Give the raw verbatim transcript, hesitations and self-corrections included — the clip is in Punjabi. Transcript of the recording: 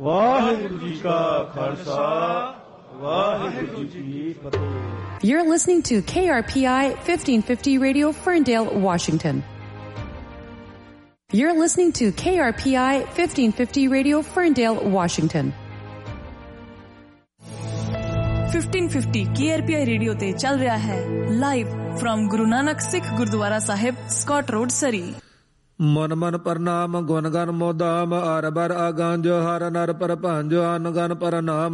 ਵਾਹਿਗੁਰੂ ਜੀ ਕਾ ਖਾਲਸਾ, ਵਾਹਿਗੁਰੂ ਜੀ ਕੀ ਫਤਿਹ। You're listening to K R P I fifteen fifty Radio, Ferndale, Washington. You're listening to K R P I fifteen fifty Radio, Ferndale, Washington. fifteen fifty K R P I radio ਤੇ ਚੱਲ ਰਿਹਾ ਹੈ ਲਾਈਵ ਫਰਮ ਗੁਰੂ ਨਾਨਕ ਸਿੱਖ ਗੁਰਦੁਆਰਾ ਸਾਹਿਬ, ਸਕਾਟ ਰੋਡ, ਸਰੀ। ਮਨ ਮਨ ਪ੍ਰਣਾਮ, ਗੁਣ ਗਨ ਮੋਦਾਮ, ਅਰ ਬਰ ਅਗੰਜ, ਹਰ ਨਰ ਪਰ ਭੰਜ, ਅਨ ਗਨ ਪ੍ਰਣਾਮ।